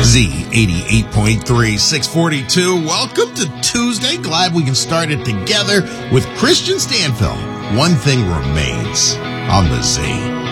Z88.3, 642. Welcome to Tuesday. Glad we can start it together with Christian Stanfill. One thing remains on the Z.